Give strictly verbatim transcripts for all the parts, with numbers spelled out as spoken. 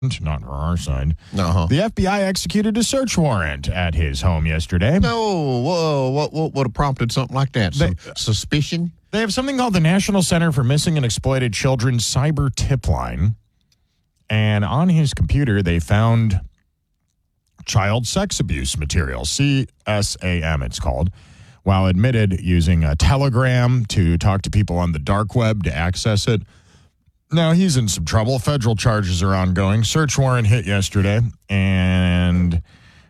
not for our side. Uh-huh. The F B I executed a search warrant at his home yesterday. No, whoa, what, what would have prompted something like that? Some They- suspicion? They have something called the National Center for Missing and Exploited Children Cyber Tip Line. And on his computer, they found child sex abuse material, C S A M it's called, while admitted using a Telegram to talk to people on the dark web to access it. Now, he's in some trouble. Federal charges are ongoing. Search warrant hit yesterday, and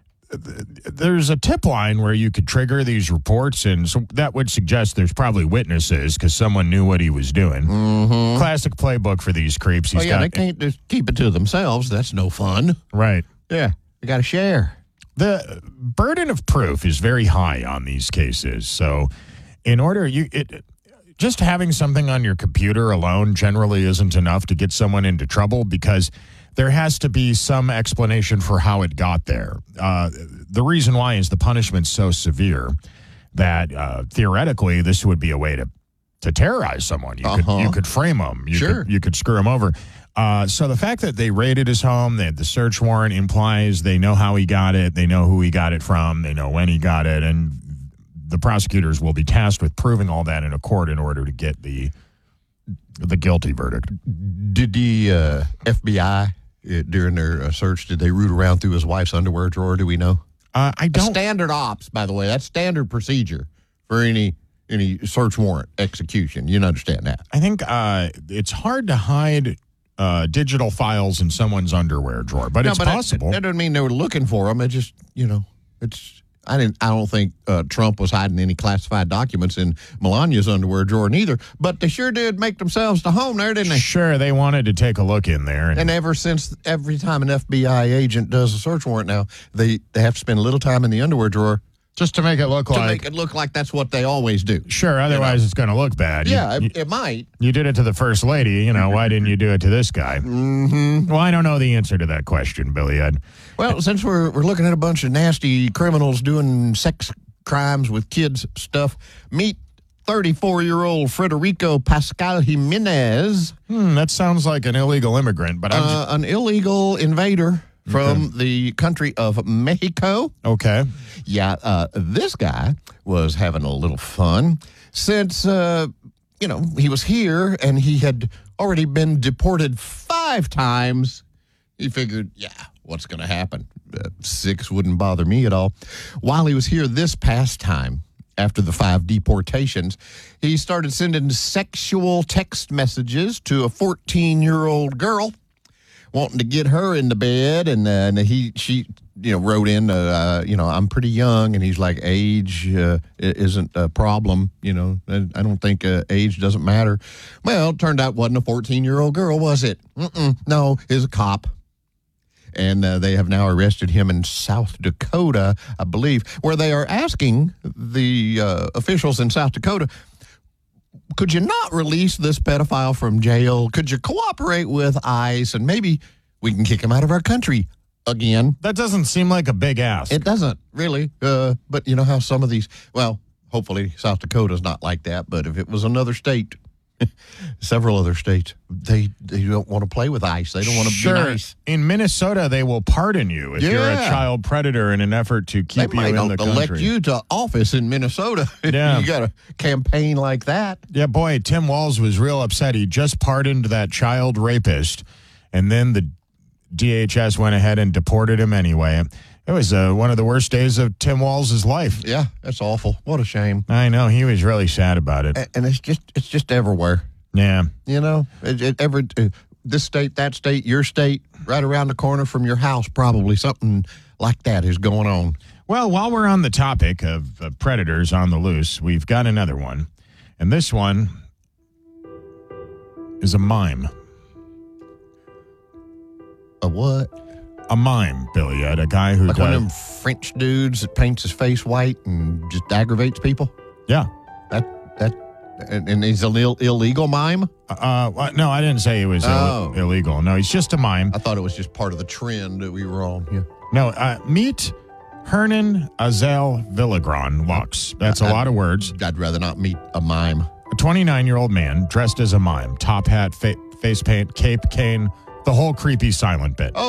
there's a tip line where you could trigger these reports, and so that would suggest there's probably witnesses because someone knew what he was doing. Mm-hmm. Classic playbook for these creeps. He's Oh, yeah, got, they can't just keep it to themselves. That's no fun. Right. Yeah, they got to share. The burden of proof is very high on these cases. So in order, you it just having something on your computer alone generally isn't enough to get someone into trouble because there has to be some explanation for how it got there. Uh, the reason why is the punishment's so severe that uh, theoretically this would be a way to, to terrorize someone. You, Uh-huh. could, you could frame them. You Sure. Could, you could screw them over. Uh, so the fact that they raided his home, they, the search warrant implies they know how he got it, they know who he got it from, they know when he got it, and the prosecutors will be tasked with proving all that in a court in order to get the the guilty verdict. Did the uh, F B I, uh, during their uh, search, did they root around through his wife's underwear drawer? Do we know? Uh, I don't. Standard ops, by the way. That's standard procedure for any any search warrant execution. You understand that? I think uh, it's hard to hide uh, digital files in someone's underwear drawer, but No, it's but that- possible. That, doesn't mean they were looking for them. It just, you know, it's. I didn't. I don't think uh, Trump was hiding any classified documents in Melania's underwear drawer neither. But they sure did make themselves to home there, didn't they? Sure, they wanted to take a look in there. And, And ever since, every time an F B I agent does a search warrant now, they, they have to spend a little time in the underwear drawer just to make it look to like. make it look like that's what they always do. Sure, otherwise it's going to look bad. You- Yeah, you, it, it might. you did it to the first lady. You know, why didn't you do it to this guy? Mm-hmm. Well, I don't know the answer to that question, Billy. I'd, Well, since we're we're looking at a bunch of nasty criminals doing sex crimes with kids stuff, meet thirty-four-year-old Federico Pascal Jimenez, hmm, that sounds like an illegal immigrant, but I'm uh, an illegal invader from Okay. the country of Mexico. just, okay. Yeah, uh, this guy was having a little fun since, uh, you know, he was here and he had already been deported five times. He figured, yeah, what's going to happen? Uh, six wouldn't bother me at all. While he was here this past time, after the five deportations, he started sending sexual text messages to a fourteen-year-old girl, wanting to get her into bed, and, uh, and he she you know wrote in, uh, you know, I'm pretty young, and he's like, age uh, isn't a problem, you know, I don't think uh, age doesn't matter. Well, it turned out it wasn't a fourteen-year-old girl, was it? Mm-mm, no, it was a cop. And uh, they have now arrested him in South Dakota, I believe, where they are asking the uh, officials in South Dakota, could you not release this pedophile from jail? Could you cooperate with ICE and maybe we can kick him out of our country again? That doesn't seem like a big ask. It doesn't, really. Uh, but you know how some of these, well, hopefully South Dakota's not like that, but if it was another state, several other states, they they don't want to play with ICE. They don't want to sure. be nice. In Minnesota, they will pardon you if you're a Yeah. child predator in an effort to They keep you might in not the elect country. you to office in Minnesota if Yeah. you got a campaign like that. Yeah, boy, Tim Walz was real upset. He just pardoned that child rapist, and then the D H S went ahead and deported him anyway. It was uh, one of the worst days of Tim Walz's life. Yeah, that's awful. What a shame. I know. He was really sad about it. A- And it's just it's just everywhere. Yeah. You know, it, it, every uh, this state, that state, your state, right around the corner from your house, probably something like that is going on. Well, while we're on the topic of uh, predators on the loose, we've got another one. And this one is a mime. A what? A mime, Billy Ed, a guy who Like does... one of them French dudes that paints his face white and just aggravates people? Yeah. That that and, and he's an Ill, illegal mime? Uh, uh, no, I didn't say he was Ill- Oh. illegal. No, he's just a mime. I thought it was just part of the trend that we were on. Yeah. No, uh, meet Hernan Azel Villagran Lux. That's a lot of words. I'd rather not meet a mime. A twenty-nine-year-old man dressed as a mime. Top hat, fa- face paint, cape, cane, the whole creepy silent bit. Oh,